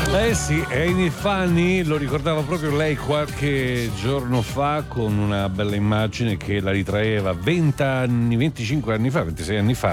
Eh sì, Amy Fanny lo ricordava proprio lei qualche giorno fa con una bella immagine che la ritraeva 20 anni, 25 anni fa, 26 anni fa,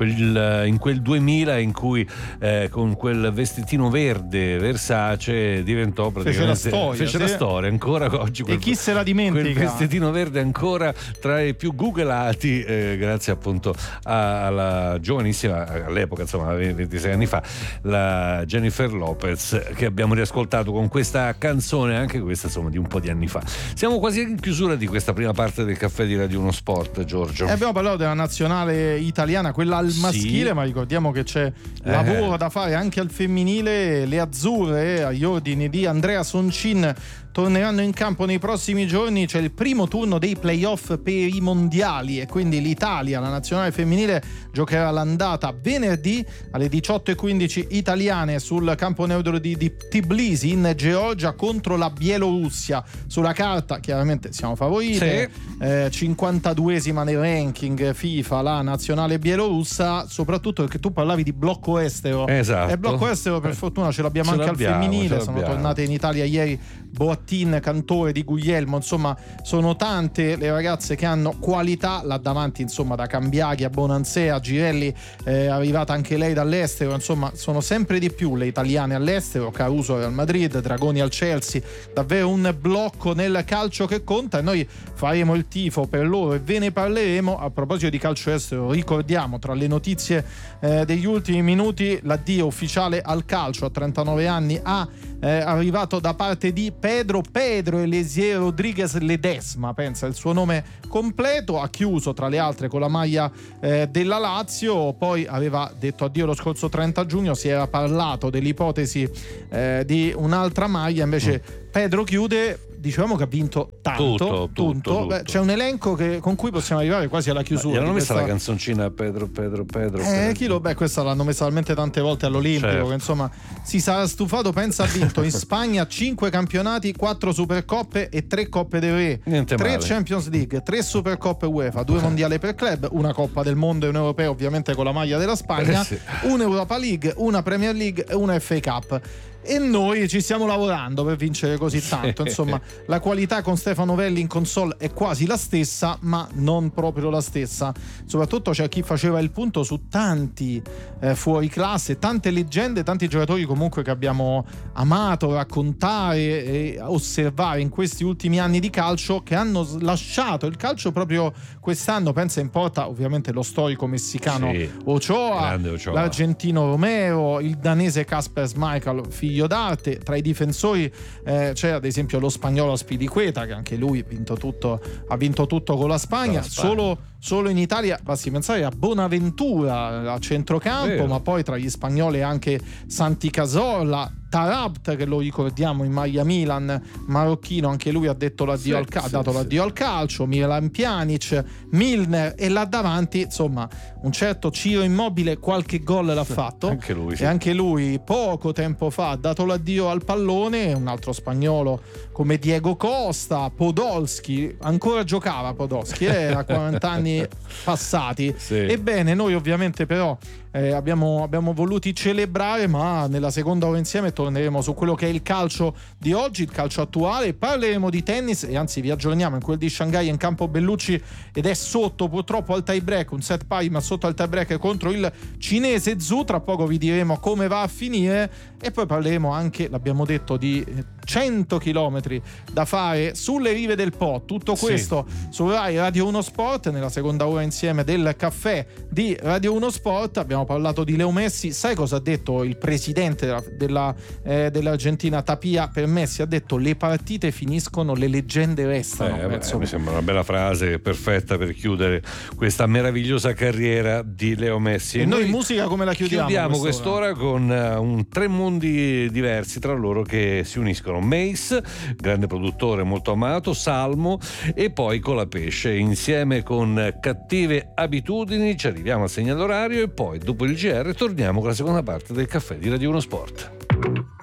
in quel 2000 in cui con quel vestitino verde Versace diventò praticamente fece la storia ancora oggi. E chi se la dimentica? Quel vestitino verde ancora tra i più googlati grazie appunto alla giovanissima, all'epoca insomma 26 anni fa, la Jennifer Lopez, che abbiamo riascoltato con questa canzone, anche questa insomma di un po' di anni fa. Siamo quasi in chiusura di questa prima parte del caffè di Radio 1 Sport, Giorgio. Abbiamo parlato della nazionale italiana, quella al maschile, ma ricordiamo che c'è lavoro da fare anche al femminile. Le azzurre, agli ordini di Andrea Soncin, torneranno in campo nei prossimi giorni. C'è il primo turno dei playoff per i mondiali e quindi l'Italia, la nazionale femminile, giocherà l'andata venerdì alle 18:15 italiane sul campo neutro di Tbilisi in Georgia contro la Bielorussia. Sulla carta chiaramente siamo favorite, sì. 52esima nel ranking FIFA la nazionale bielorussa, soprattutto perché tu parlavi di blocco estero. Esatto. E blocco estero per fortuna ce l'abbiamo anche al femminile, sono tornate in Italia ieri Boattin, Cantore, Di Guglielmo, insomma sono tante le ragazze che hanno qualità là davanti, insomma da Cambiaghi a Bonansea, Girelli, arrivata anche lei dall'estero, insomma sono sempre di più le italiane all'estero, Caruso al Madrid, Dragoni al Chelsea, davvero un blocco nel calcio che conta e noi faremo il tifo per loro e ve ne parleremo. A proposito di calcio estero, ricordiamo tra le notizie degli ultimi minuti l'addio ufficiale al calcio a 39 anni arrivato da parte di Pedro Eliezer Rodriguez Ledesma, pensa il suo nome completo, ha chiuso tra le altre con la maglia della Lazio, poi aveva detto addio lo scorso 30 giugno, si era parlato dell'ipotesi di un'altra maglia, invece Pedro chiude. Dicevamo che ha vinto tanto, tutto. Beh, c'è un elenco con cui possiamo arrivare quasi alla chiusura. Gli hanno messa la canzoncina Pedro. Questa l'hanno messa talmente tante volte all'Olimpico, certo. Che insomma si sarà stufato. Pensa, ha vinto in Spagna 5 campionati, 4 Supercoppe e 3 Coppe del Re, 3 Champions League, 3 Supercoppe UEFA, 2 mondiali per club, una Coppa del Mondo e un europeo ovviamente con la maglia della Spagna, sì. Una Europa League, una Premier League e una FA Cup. E noi ci stiamo lavorando per vincere così tanto. Insomma, la qualità con Stefano Velli in console è quasi la stessa, ma non proprio la stessa. Soprattutto c'è chi faceva il punto su tanti fuori classe, tante leggende, tanti giocatori comunque che abbiamo amato raccontare e osservare in questi ultimi anni di calcio, che hanno lasciato il calcio proprio quest'anno. Pensa in porta ovviamente lo storico messicano, sì, Ochoa, l'argentino Romero, il danese Kasper Schmeichel, figlio d'arte. Tra i difensori c'è ad esempio lo spagnolo Spilicueta, che anche lui ha vinto tutto con la Spagna. Solo in Italia basti pensare a Bonaventura a centrocampo, ma poi tra gli spagnoli anche Santi Cazorla, Tarabt, che lo ricordiamo in maglia Milan, marocchino, anche lui ha dato l'addio al calcio, Milan Pjanic, Milner, e là davanti insomma un certo Ciro Immobile qualche gol l'ha fatto, anche lui, sì. E anche lui poco tempo fa ha dato l'addio al pallone. Un altro spagnolo come Diego Costa, Podolski, ancora giocava Podolski, era 40 anni passati, sì. Ebbene noi ovviamente però abbiamo voluti celebrare, ma nella seconda ora insieme torneremo su quello che è il calcio di oggi, il calcio attuale, parleremo di tennis e anzi vi aggiorniamo in quel di Shanghai in campo Bellucci ed è sotto purtroppo al tie break, un set pari ma sotto al tie break contro il cinese Zhu. Tra poco vi diremo come va a finire e poi parleremo anche, l'abbiamo detto, di 100 chilometri da fare sulle rive del Po. Tutto questo su Rai Radio 1 Sport nella seconda ora insieme del caffè di Radio 1 Sport. Abbiamo parlato di Leo Messi. Sai cosa ha detto il presidente dell'Argentina Tapia per Messi? Ha detto: le partite finiscono, le leggende restano. Mi sembra una bella frase perfetta per chiudere questa meravigliosa carriera di Leo Messi. E noi musica come la chiudiamo? Chiudiamo quest'ora con 3 mondi diversi tra loro che si uniscono. Mace, grande produttore molto amato, Salmo e poi Colapesce, insieme con Cattive Abitudini. Ci arriviamo al segnale orario e poi dopo il GR torniamo con la seconda parte del caffè di Radio 1 Sport.